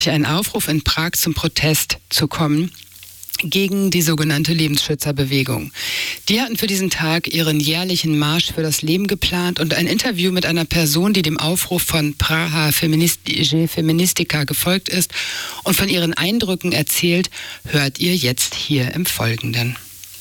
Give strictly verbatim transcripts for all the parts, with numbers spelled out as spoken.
einen Aufruf in Prag zum Protest zu kommen gegen die sogenannte Lebensschützerbewegung. Die hatten für diesen Tag ihren jährlichen Marsch für das Leben geplant und ein Interview mit einer Person, die dem Aufruf von Praha Feministika gefolgt ist und von ihren Eindrücken erzählt, hört ihr jetzt hier im Folgenden.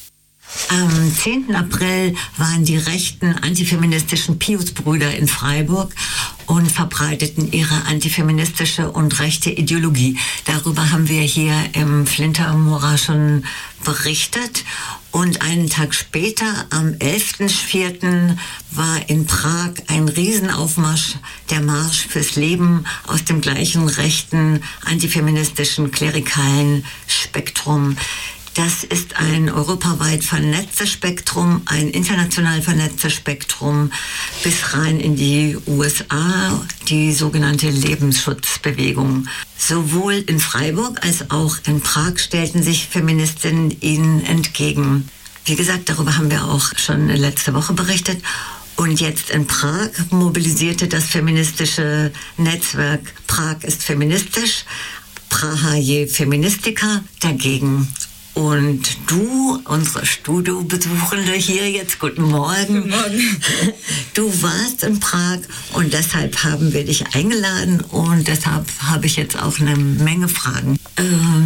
Am zehnten April waren die rechten antifeministischen Pius-Brüder in Freiburg und verbreiteten ihre antifeministische und rechte Ideologie. Darüber haben wir hier im Flintermora schon berichtet. Und einen Tag später, am elften vierten war in Prag ein Riesenaufmarsch, der Marsch fürs Leben aus dem gleichen rechten antifeministischen klerikalen Spektrum. Das ist ein europaweit vernetztes Spektrum, ein international vernetztes Spektrum bis rein in die U S A, die sogenannte Lebensschutzbewegung. Sowohl in Freiburg als auch in Prag stellten sich Feministinnen ihnen entgegen. Wie gesagt, darüber haben wir auch schon letzte Woche berichtet. Und jetzt in Prag mobilisierte das feministische Netzwerk Prag ist feministisch, Praha Feministika dagegen. Und du, unsere Studiobesuchende hier jetzt, guten Morgen. Guten Morgen. Du warst in Prag und deshalb haben wir dich eingeladen und deshalb habe ich jetzt auch eine Menge Fragen. Äh,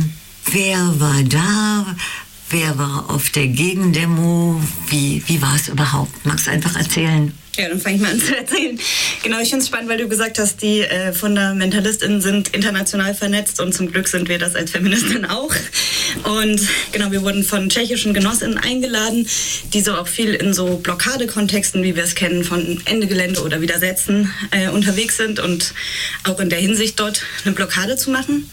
wer war da? Wer war auf der Gegendemo? Wie, wie war es überhaupt? Magst du einfach erzählen? Ja, dann fange ich mal an zu erzählen. Genau, ich finde es spannend, weil du gesagt hast, die äh, FundamentalistInnen sind international vernetzt und zum Glück sind wir das als Feministinnen auch. Und genau, wir wurden von tschechischen GenossInnen eingeladen, die so auch viel in so Blockadekontexten, wie wir es kennen, von Ende Gelände oder Widersetzen äh, unterwegs sind und auch in der Hinsicht dort eine Blockade zu machen.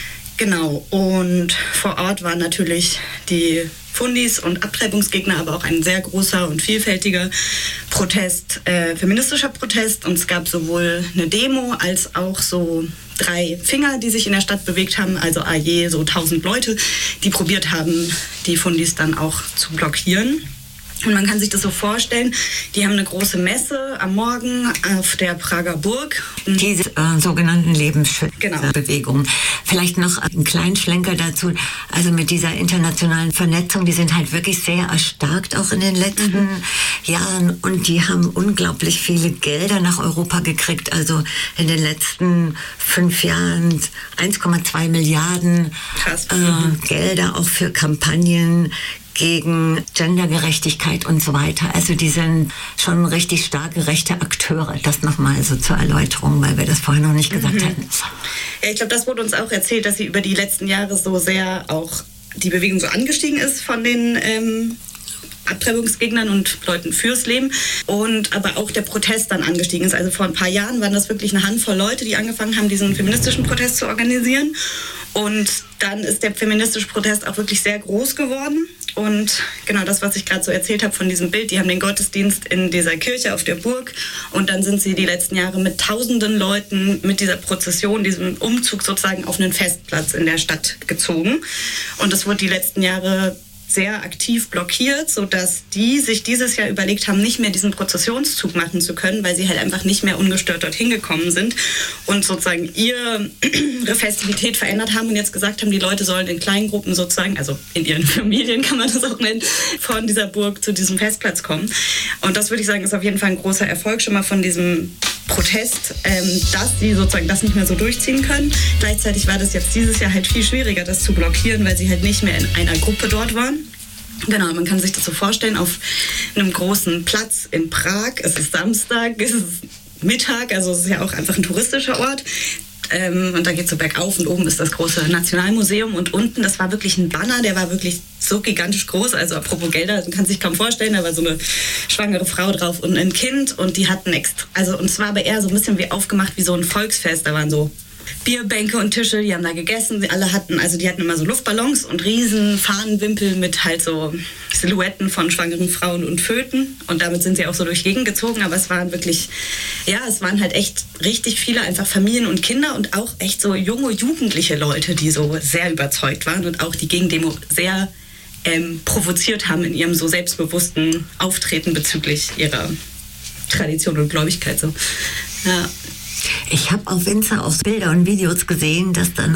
Genau, und vor Ort waren natürlich die Fundis und Abtreibungsgegner, aber auch ein sehr großer und vielfältiger Protest, äh, feministischer Protest. Und es gab sowohl eine Demo als auch so drei Finger, die sich in der Stadt bewegt haben, also a je so tausend Leute, die probiert haben, die Fundis dann auch zu blockieren. Und man kann sich das so vorstellen, die haben eine große Messe am Morgen auf der Prager Burg. Diese äh, sogenannten Lebensschutzbewegungen. Genau. Vielleicht noch einen kleinen Schlenker dazu. Also mit dieser internationalen Vernetzung, die sind halt wirklich sehr erstarkt auch in den letzten mhm. Jahren. Und die haben unglaublich viele Gelder nach Europa gekriegt. Also in den letzten fünf Jahren eins Komma zwei Milliarden Krass. Äh, Mhm. Gelder auch für Kampagnen gegen Gendergerechtigkeit und so weiter. Also die sind schon richtig starke rechte Akteure. Das nochmal so zur Erläuterung, weil wir das vorher noch nicht gesagt mhm. hatten. Ja, ich glaube, das wurde uns auch erzählt, dass sie über die letzten Jahre so sehr auch die Bewegung so angestiegen ist von den ähm, Abtreibungsgegnern und Leuten fürs Leben und aber auch der Protest dann angestiegen ist. Also vor ein paar Jahren waren das wirklich eine Handvoll Leute, die angefangen haben, diesen feministischen Protest zu organisieren. Und dann ist der feministische Protest auch wirklich sehr groß geworden. Und genau das, was ich gerade so erzählt habe von diesem Bild, die haben den Gottesdienst in dieser Kirche auf der Burg und dann sind sie die letzten Jahre mit tausenden Leuten mit dieser Prozession, diesem Umzug sozusagen auf einen Festplatz in der Stadt gezogen. Und das wurde die letzten Jahre sehr aktiv blockiert, sodass die sich dieses Jahr überlegt haben, nicht mehr diesen Prozessionszug machen zu können, weil sie halt einfach nicht mehr ungestört dorthin gekommen sind und sozusagen ihre Festivität verändert haben und jetzt gesagt haben, die Leute sollen in kleinen Gruppen sozusagen, also in ihren Familien kann man das auch nennen, von dieser Burg zu diesem Festplatz kommen. Und das würde ich sagen, ist auf jeden Fall ein großer Erfolg schon mal von diesem Protest, ähm, dass sie sozusagen das nicht mehr so durchziehen können. Gleichzeitig war das jetzt dieses Jahr halt viel schwieriger, das zu blockieren, weil sie halt nicht mehr in einer Gruppe dort waren. Genau, man kann sich das so vorstellen, auf einem großen Platz in Prag, es ist Samstag, es ist Mittag, also es ist ja auch einfach ein touristischer Ort. Ähm, und da geht es so bergauf und oben ist das große Nationalmuseum und unten, das war wirklich ein Banner, der war wirklich so gigantisch groß, also apropos Gelder, man kann sich kaum vorstellen, da war so eine schwangere Frau drauf und ein Kind und die hatten extra, also und es war aber eher so ein bisschen wie aufgemacht wie so ein Volksfest, da waren so Bierbänke und Tische, die haben da gegessen, alle hatten, also die hatten immer so Luftballons und riesen Fahnenwimpel mit halt so Silhouetten von schwangeren Frauen und Föten und damit sind sie auch so durch die Gegend gezogen, aber es waren wirklich, ja, es waren halt echt richtig viele einfach Familien und Kinder und auch echt so junge, jugendliche Leute, die so sehr überzeugt waren und auch die Gegendemo sehr ähm, provoziert haben in ihrem so selbstbewussten Auftreten bezüglich ihrer Tradition und Gläubigkeit so. Ja. Ich habe auf Insta auch Bilder und Videos gesehen, dass dann